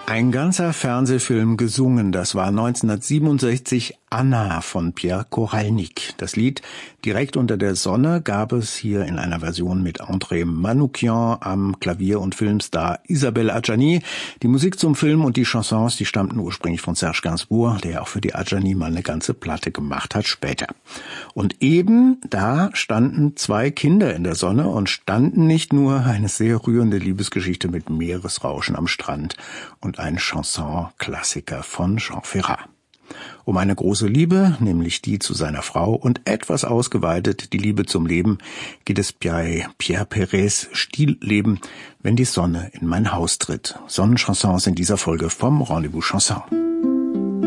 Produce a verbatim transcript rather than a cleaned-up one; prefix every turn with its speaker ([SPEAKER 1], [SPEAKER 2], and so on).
[SPEAKER 1] Ein ganzer Fernsehfilm gesungen, das war neunzehnhundertsiebenundsechzig Anna von Pierre Koralnik. Das Lied Direkt unter der Sonne gab es hier in einer Version mit André Manoukian am Klavier und Filmstar Isabelle Adjani. Die Musik zum Film und die Chansons, die stammten ursprünglich von Serge Gainsbourg, der auch für die Adjani mal eine ganze Platte gemacht hat später. Und eben da standen zwei Kinder in der Sonne und standen nicht nur eine sehr rührende Liebesgeschichte mit Meeresrauschen am Strand und ein Chanson-Klassiker von Jean Ferrat. Um eine große Liebe, nämlich die zu seiner Frau, und etwas ausgeweitet die Liebe zum Leben, geht es bei Pierre Perez Stillleben, wenn die Sonne in mein Haus tritt. Sonnenchansons in dieser Folge vom Rendezvous Chanson.